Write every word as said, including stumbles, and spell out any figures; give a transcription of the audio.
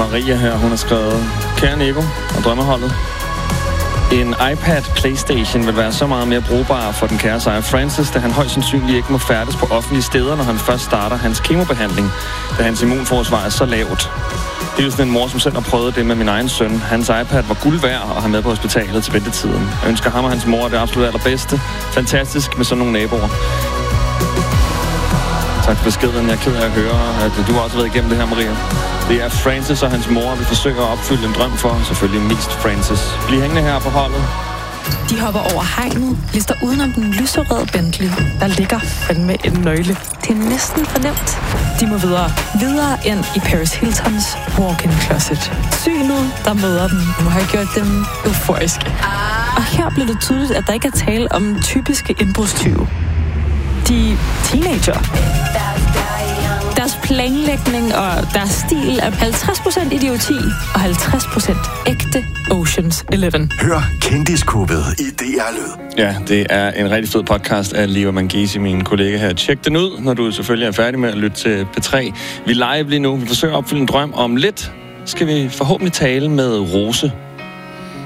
Maria her, hun har skrevet: Kære Nico og drømmeholdet, en iPad PlayStation vil være så meget mere brugbar for den kære sejer Francis, da han højst sandsynligt ikke må færdes på offentlige steder, når han først starter hans kemobehandling, da hans immunforsvar er så lavt. Det er jo sådan en mor, som selv har prøvet det med min egen søn. Hans iPad var guld værd og har med på hospitalet til ventetiden. Jeg ønsker ham og hans mor det absolut allerbedste. Fantastisk med sådan nogle naboer. Tak for beskeden. Jeg er ked af at høre, at du har også været igennem det her, Maria. Det er Francis og hans mor, vi forsøger at opfylde en drøm for. Selvfølgelig mest Francis. Bliv hængende her på holdet. De hopper over hegnet, lister udenom den lyserøde Bentley. Der ligger fandme en nøgle. Det er næsten fornemt. De må videre. Videre ind i Paris Hiltons walk-in closet. Synet, der møder dem, må have gjort dem euforiske. Og her bliver det tydeligt, at der ikke er tale om typiske indbrudstyve. De er teenager. Deres planlægning og deres stil er halvtreds procent idioti og halvtreds procent ægte Ocean's Eleven. Hør Kendiskubbet i D R Lyd. Ja, det er en rigtig fed podcast af Liva Mangesi, min kollega her. Tjek den ud, når du selvfølgelig er færdig med at lytte til P tre. Vi er live lige nu. Vi forsøger at opfylde en drøm. Om lidt skal vi forhåbentlig tale med Rose.